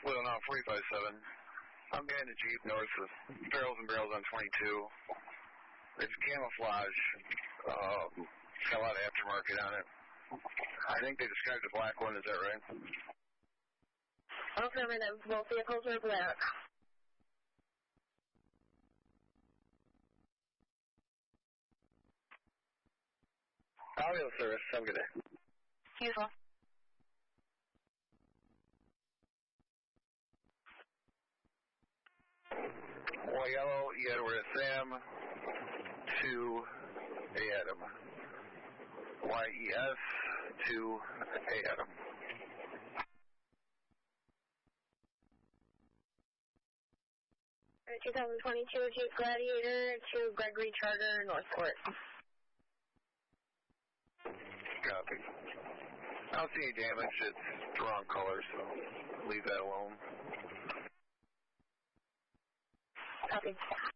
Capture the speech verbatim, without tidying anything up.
Well, now forty-five seven. I'm behind the Jeep north of Barrels and Barrels on twenty-two. It's camouflage. Um, it's got a lot of aftermarket on it. I think they described the black one. Is that right? Affirmative. Both vehicles are black. Audio service. Have a good day. Useful. Well, yellow, E Edward Sam, two A Adam. Y E S, two A Adam. twenty twenty-two Jeep Gladiator to Gregory Charter, Northport. Copy. I don't see any damage. It's the wrong color, so leave that alone. Copy.